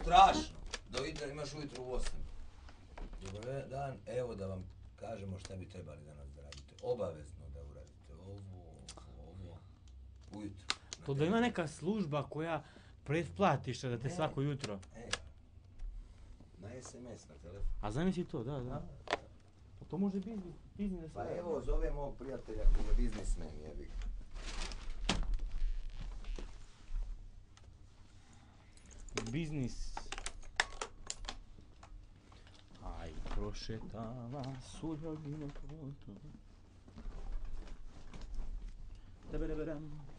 strašno. Do jutra imaš ujutro u 8. Dobar dan, evo da vam kažemo šta bi trebali danas da radite. Obavezno da uradite ovo, ujutro. To da ima neka služba koja pretplatiš da te svako jutro. Na SMS, na telefon. A zamisli to, da. To može biznis. Pa evo, zovem ovog prijatelja koji je biznismen, jebi. Biznis. Aj, prošetava sudbina putom. Tebereberem.